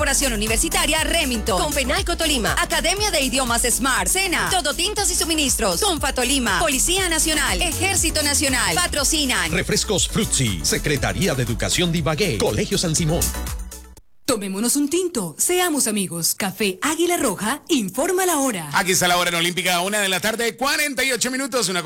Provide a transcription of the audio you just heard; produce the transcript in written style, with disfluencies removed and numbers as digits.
Corporación Universitaria Remington, Confenalco Tolima, Academia de Idiomas Smart, SENA, Todo Tintas y Suministros, Confa Tolima, Policía Nacional, Ejército Nacional, patrocinan. Refrescos Frutzi, Secretaría de Educación de Ibagué, Colegio San Simón. Tomémonos un tinto, seamos amigos. Café Águila Roja informa la hora. Aquí está la hora en Olímpica, 1:48 p.m.